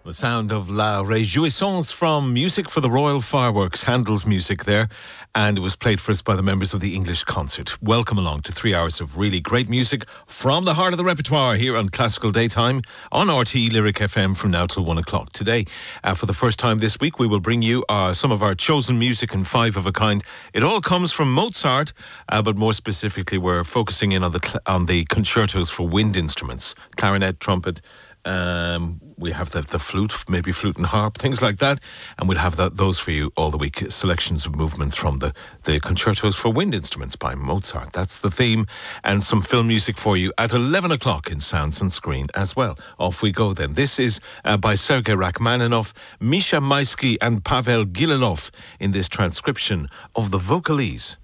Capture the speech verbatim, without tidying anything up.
The sound of La Réjouissance from Music for the Royal Fireworks, Handel's music there, and it was played for us by the members of the English Concert. Welcome along to three hours of really great music from the heart of the repertoire here on Classical Daytime on R T E Lyric F M from now till one o'clock. Today, uh, for the first time this week, we will bring you uh, some of our chosen music in five of a kind. It all comes from Mozart, uh, but more specifically, we're focusing in on the cl- on the concertos for wind instruments, clarinet, trumpet. Um, we have the, the flute, maybe flute and harp, things like that, and we'll have that, those for you all the week. Selections of movements from the, the concertos for wind instruments by Mozart. That's the theme, and some film music for you at eleven o'clock in Sounds and Screen as well. Off we go then. This is uh, by Sergei Rachmaninoff, Misha Maisky and Pavel Gililov in this transcription of the Vocalese.